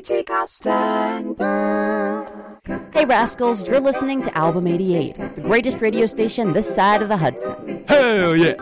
Katie Costander. Hey Rascals, you're listening to Album 88, the greatest radio station this side of the Hudson. Hell yeah!